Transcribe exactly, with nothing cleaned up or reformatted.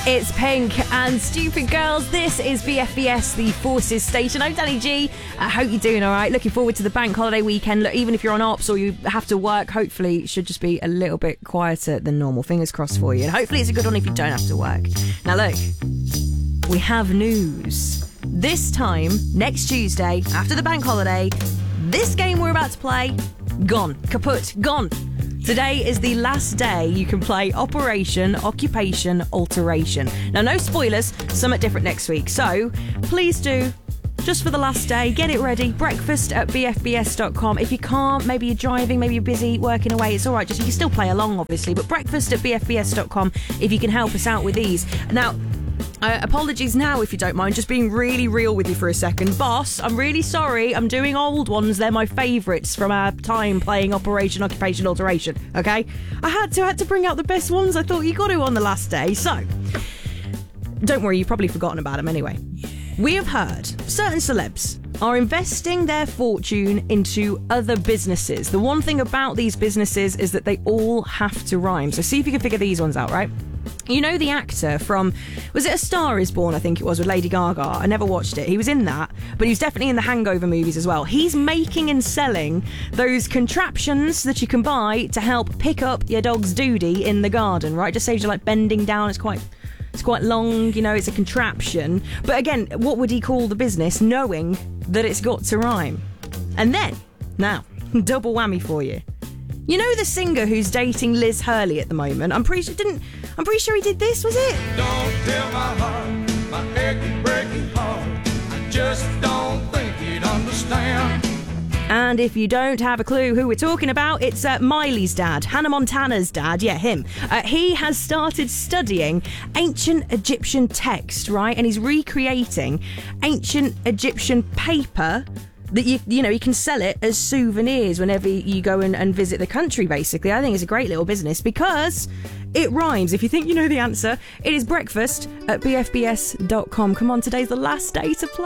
It's Pink and Stupid Girls. This is B F B S, the Forces station. I'm Danny G. I hope you're doing all right. Looking forward to the bank holiday weekend. Look, even if you're on ops or you have to work, hopefully it should just be a little bit quieter than normal. Fingers crossed for you. And hopefully it's a good one if you don't have to work. Now look, we have news. This time, next Tuesday, after the bank holiday, this game we're about to play, gone. Kaput. Gone. Today is the last day you can play Operation Occupation Alteration. Now, no spoilers, somewhat different next week. So, please do, just for the last day, get it ready. Breakfast at b f b s dot com. If you can't, maybe you're driving, maybe you're busy working away, it's all right. Just you can still play along, obviously. But breakfast at b f b s dot com if you can help us out with these. Now, Uh, apologies now, if you don't mind, just being really real with you for a second. Boss, I'm really sorry. I'm doing old ones. They're my favourites from our time playing Operation Occupation Alteration, okay? I had to, had to bring out the best ones. I thought you got to on the last day. So, don't worry, you've probably forgotten about them anyway. We have heard certain celebs are investing their fortune into other businesses. The one thing about these businesses is that they all have to rhyme. So see if you can figure these ones out, right? You know the actor from, was it A Star Is Born, I think it was, with Lady Gaga? I never watched it. He was in that, but he was definitely in the Hangover movies as well. He's making and selling those contraptions that you can buy to help pick up your dog's doodie in the garden, right? Just saves you like bending down. It's quite... It's quite long, you know, it's a contraption. But again, what would he call the business, knowing that it's got to rhyme? And then, now, double whammy for you. You know the singer who's dating Liz Hurley at the moment? I'm pretty sure didn't I'm pretty sure he did this, was it? Don't tell my heart, my aching, breaking heart. I just don't think you'd understand. And if you don't have a clue who we're talking about, it's uh, Miley's dad, Hannah Montana's dad, yeah, him. Uh, he has started studying ancient Egyptian text, right? And he's recreating ancient Egyptian paper that you you know, you can sell it as souvenirs whenever you go and, and visit the country, basically. I think it's a great little business because it rhymes. If you think you know the answer, it is breakfast at b f b s dot com. Come on, today's the last day to play.